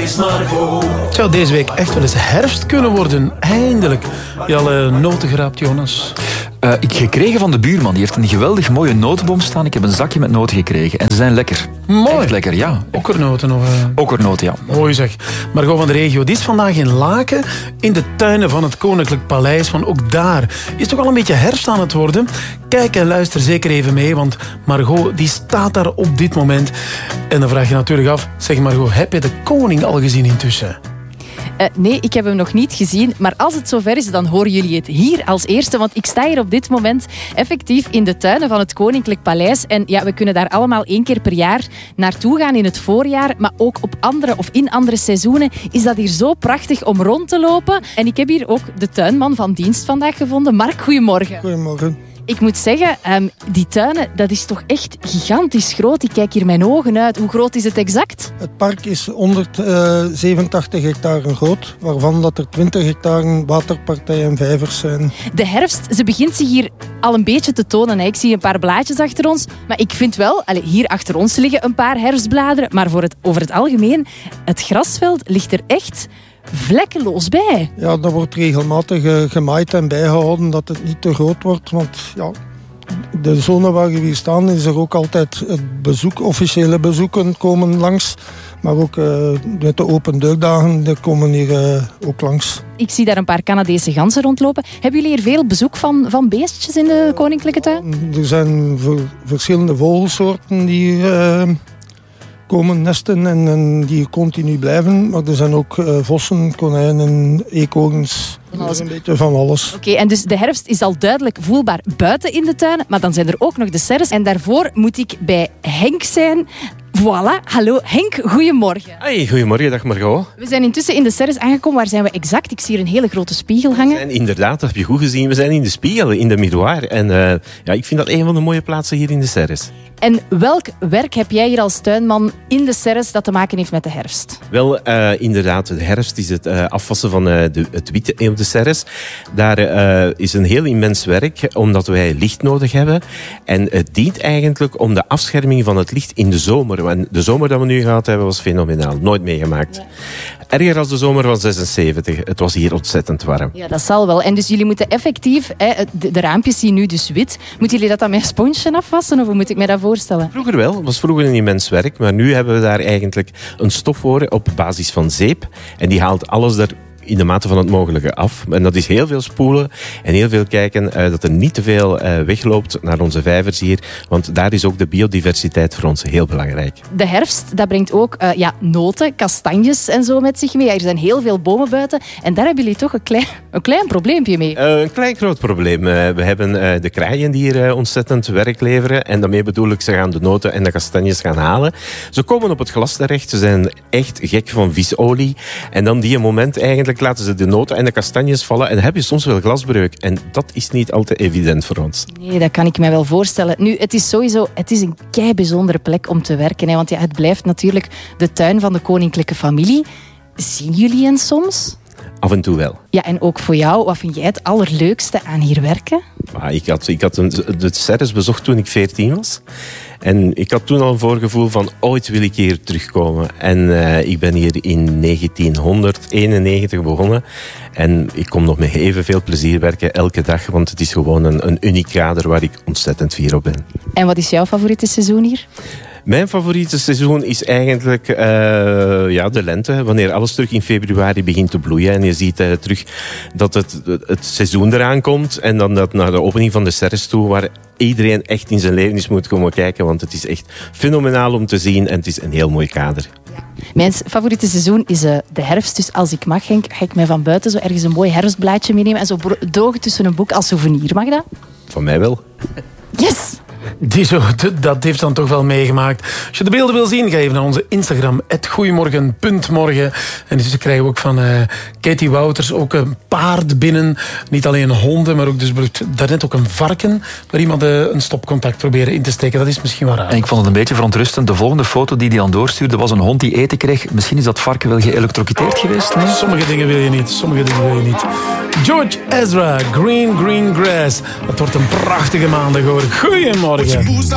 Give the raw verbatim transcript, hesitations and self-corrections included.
is Margot. Het zou deze week echt wel eens herfst kunnen worden. Eindelijk. Je al uh, noten geraapt, Jonas? Uh, ik gekregen van de buurman. Die heeft een geweldig mooie notenboom staan. Ik heb een zakje met noten gekregen. En ze zijn lekker. Mooi. Echt lekker, ja. Okkernoten nog. Uh... Okkernoten, ja. Mooi zeg. Margot van de regio, die is vandaag in Laken, in de tuinen van het Koninklijk Paleis. Want ook daar is toch al een beetje herfst aan het worden. Kijk en luister zeker even mee, want Margot die staat daar op dit moment. En dan vraag je natuurlijk af, zeg Margot, heb je de koning al gezien intussen? Uh, nee, ik heb hem nog niet gezien. Maar als het zover is, dan horen jullie het hier als eerste. Want ik sta hier op dit moment effectief in de tuinen van het Koninklijk Paleis. En ja, we kunnen daar allemaal één keer per jaar naartoe gaan in het voorjaar. Maar ook op andere of in andere seizoenen is dat hier zo prachtig om rond te lopen. En ik heb hier ook de tuinman van dienst vandaag gevonden. Mark, goedemorgen. Goedemorgen. Ik moet zeggen, um, die tuinen, dat is toch echt gigantisch groot. Ik kijk hier mijn ogen uit. Hoe groot is het exact? Het park is honderdzevenentachtig hectare groot, waarvan dat er twintig hectare waterpartijen en vijvers zijn. De herfst, ze begint zich hier al een beetje te tonen. Hè. Ik zie een paar blaadjes achter ons. Maar ik vind wel, allez, hier achter ons liggen een paar herfstbladeren. Maar voor het, over het algemeen, het grasveld ligt er echt vlekkeloos bij. Ja, dat wordt regelmatig uh, gemaaid en bijgehouden dat het niet te groot wordt. Want ja, de zone waar we hier staan is er ook altijd het bezoek, officiële bezoeken komen langs. Maar ook uh, met de open deurdagen, die komen hier uh, ook langs. Ik zie daar een paar Canadese ganzen rondlopen. Hebben jullie hier veel bezoek van, van beestjes in de Koninklijke Tuin? Er zijn v- verschillende vogelsoorten die Uh, komen nesten en, en die continu blijven. Maar er zijn ook uh, vossen, konijnen, eekhoorns. Er is een beetje van alles. Oké, okay, en dus de herfst is al duidelijk voelbaar buiten in de tuin. Maar dan zijn er ook nog de serres. En daarvoor moet ik bij Henk zijn. Voilà, hallo Henk, goedemorgen. Hey, goedemorgen, dag Margot. We zijn intussen in de serres aangekomen. Waar zijn we exact? Ik zie hier een hele grote spiegel hangen. We zijn inderdaad, dat heb je goed gezien, we zijn in de spiegel, in de miroir. En uh, ja, ik vind dat een van de mooie plaatsen hier in de serres. En welk werk heb jij hier als tuinman in de serres dat te maken heeft met de herfst? Wel, uh, inderdaad, de herfst is het uh, afwassen van uh, de, het witte op de serres. Daar uh, is een heel immens werk, omdat wij licht nodig hebben. En het dient eigenlijk om de afscherming van het licht in de zomer. En de zomer dat we nu gehad hebben was fenomenaal, nooit meegemaakt. Ja. Erger als de zomer van zesenzeventig. Het was hier ontzettend warm. Ja, dat zal wel. En dus jullie moeten effectief, hè, de, de raampjes zien nu dus wit. Moeten jullie dat dan met een sponsje afwassen of hoe moet ik mij dat voorstellen? Vroeger wel. Het was vroeger een immens werk. Maar nu hebben we daar eigenlijk een stof voor op basis van zeep. En die haalt alles er in de mate van het mogelijke af. En dat is heel veel spoelen en heel veel kijken uh, dat er niet te veel uh, wegloopt naar onze vijvers hier. Want daar is ook de biodiversiteit voor ons heel belangrijk. De herfst, dat brengt ook uh, ja, noten, kastanjes en zo met zich mee. Ja, er zijn heel veel bomen buiten. En daar hebben jullie toch een klein, een klein probleempje mee. Uh, een klein groot probleem. Uh, we hebben uh, de kraaien die hier uh, ontzettend werk leveren. En daarmee bedoel ik, ze gaan de noten en de kastanjes gaan halen. Ze komen op het glas terecht. Ze zijn echt gek van visolie. En dan die moment eigenlijk laten ze de noten en de kastanjes vallen en heb je soms wel glasbreuk. En dat is niet altijd evident voor ons. Nee, dat kan ik me wel voorstellen. Nu, het is sowieso het is een kei bijzondere plek om te werken. Hè, want ja, het blijft natuurlijk de tuin van de koninklijke familie. Zien jullie hen soms? Af en toe wel. Ja, en ook voor jou, wat vind jij het allerleukste aan hier werken? Ah, ik had, ik had een, de serres bezocht toen ik veertien was. En ik had toen al een voorgevoel van ooit wil ik hier terugkomen. En uh, ik ben hier in negentienhonderdeenennegentig begonnen. En ik kom nog met evenveel plezier werken elke dag. Want het is gewoon een, een uniek kader waar ik ontzettend fier op ben. En wat is jouw favoriete seizoen hier? Mijn favoriete seizoen is eigenlijk uh, ja, de lente. Wanneer alles terug in februari begint te bloeien. En je ziet uh, terug dat het, het seizoen eraan komt. En dan dat naar de opening van de serres toe. Waar iedereen echt in zijn levens moet komen kijken. Want het is echt fenomenaal om te zien. En het is een heel mooi kader. Ja. Mijn favoriete seizoen is uh, de herfst. Dus als ik mag, Henk, ga ik mij van buiten zo ergens een mooi herfstblaadje meenemen. En zo drogen tussen een boek als souvenir. Mag dat? Van mij wel. Yes! Die zo, dat heeft dan toch wel meegemaakt. Als je de beelden wil zien, ga even naar onze Instagram, at goeiemorgen punt morgen. En dus krijgen we ook van uh, Katie Wouters ook een paard binnen. Niet alleen honden, maar ook dus daarnet ook een varken. Waar iemand uh, een stopcontact probeerde in te steken. Dat is misschien wel raar. En ik vond het een beetje verontrustend. De volgende foto die hij aan doorstuurde was een hond die eten kreeg. Misschien is dat varken wel geëlektrocuteerd geweest? Nee? Sommige dingen wil je niet, sommige dingen wil je niet. George Ezra, Green Green Grass. Dat wordt een prachtige maandag hoor. Goeiemorgen.